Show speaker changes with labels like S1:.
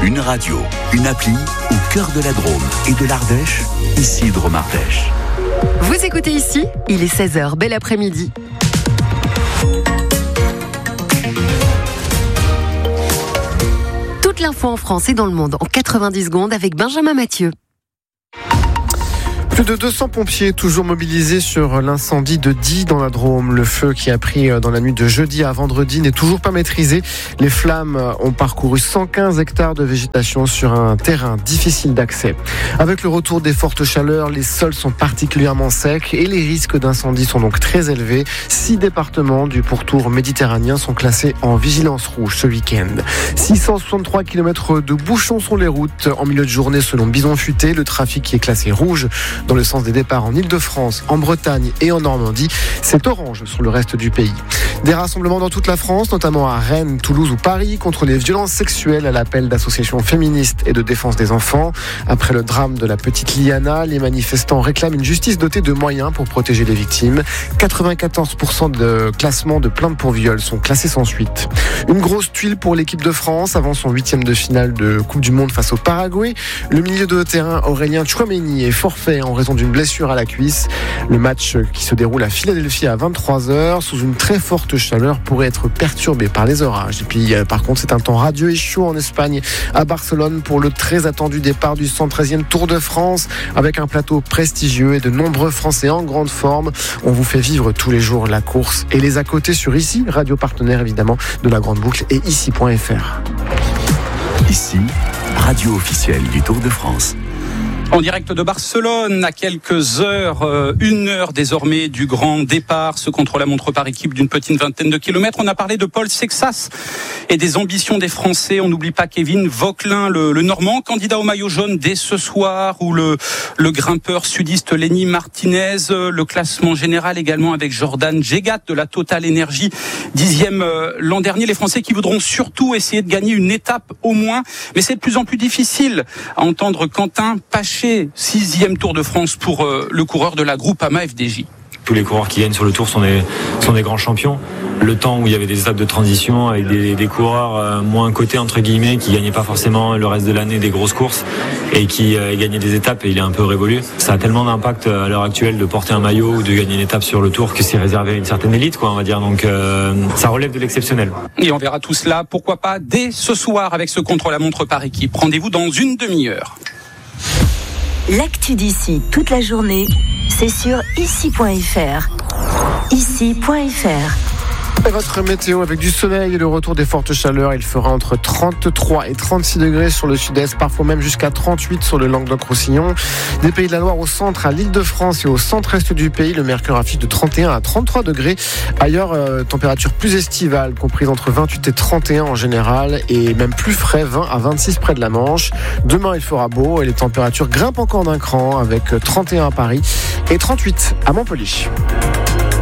S1: Une radio, une appli au cœur de la Drôme et de l'Ardèche, ici Drôme Ardèche.
S2: Vous écoutez ici, il est 16h, bel après-midi. Toute l'info en France et dans le monde en 90 secondes avec Benjamin Mathieu.
S3: Plus de 200 pompiers toujours mobilisés sur l'incendie de Die dans la Drôme. Le feu qui a pris dans la nuit de jeudi à vendredi n'est toujours pas maîtrisé. Les flammes ont parcouru 115 hectares de végétation sur un terrain difficile d'accès. Avec le retour des fortes chaleurs, les sols sont particulièrement secs et les risques d'incendie sont donc très élevés. 6 départements du pourtour méditerranéen sont classés en vigilance rouge ce week-end. 663 km de bouchons sur les routes en milieu de journée selon Bison Futé. Le trafic qui est classé rouge dans le sens des départs en Île-de-France, en Bretagne et en Normandie. C'est orange sur le reste du pays. Des rassemblements dans toute la France, notamment à Rennes, Toulouse ou Paris, contre les violences sexuelles à l'appel d'associations féministes et de défense des enfants. Après le drame de la petite Liana, les manifestants réclament une justice dotée de moyens pour protéger les victimes. 94% de classements de plaintes pour viol sont classés sans suite. Une grosse tuile pour l'équipe de France avant son 8e de finale de Coupe du Monde face au Paraguay. Le milieu de terrain Aurélien Tchouaméni est forfait en raison d'une blessure à la cuisse. Le match qui se déroule à Philadelphie à 23h sous une très forte chaleur pourrait être perturbé par les orages. Et puis par contre c'est un temps radieux et chaud en Espagne à Barcelone pour le très attendu départ du 113e Tour de France avec un plateau prestigieux et de nombreux Français en grande forme. On vous fait vivre tous les jours la course et les à côté sur ici, radio partenaire évidemment de la Grande Boucle et ici.fr.
S1: Ici, radio officielle du Tour de France.
S4: En direct de Barcelone, à quelques heures, 1 heure désormais du grand départ, ce contre-la-montre par équipe d'une petite vingtaine de kilomètres. On a parlé de Paul Sexas et des ambitions des Français. On n'oublie pas Kevin Vauquelin, le Normand, candidat au maillot jaune dès ce soir, ou le grimpeur sudiste Lenny Martinez. Le classement général également avec Jordan Jegat de la Total Energy, 10e l'an dernier. Les Français qui voudront surtout essayer de gagner une étape au moins, mais c'est de plus en plus difficile à entendre Quentin Paché, 6e Tour de France pour le coureur de la Groupama FDJ.
S5: Tous les coureurs qui gagnent sur le Tour sont des grands champions. Le temps où il y avait des étapes de transition avec des coureurs moins cotés entre guillemets, qui gagnaient pas forcément le reste de l'année des grosses courses et qui gagnaient des étapes, et il est un peu révolu. Ça a tellement d'impact à l'heure actuelle de porter un maillot ou de gagner une étape sur le Tour que c'est réservé à une certaine élite, on va dire. Donc ça relève de l'exceptionnel. Et
S4: on verra tout cela, pourquoi pas, dès ce soir avec ce contre-la-montre par équipe. Rendez-vous dans une demi-heure.
S6: L'actu d'ici toute la journée, c'est sur ici.fr. Ici.fr.
S3: Et votre météo avec du soleil et le retour des fortes chaleurs, il fera entre 33 et 36 degrés sur le sud-est, parfois même jusqu'à 38 sur le Languedoc-Roussillon. Des Pays de la Loire au centre, à l'Île-de-France et au centre-est du pays, le mercure affiche de 31 à 33 degrés. Ailleurs, température plus estivale, comprise entre 28 et 31 en général, et même plus frais, 20 à 26 près de la Manche. Demain, il fera beau et les températures grimpent encore d'un cran avec 31 à Paris et 38 à Montpellier.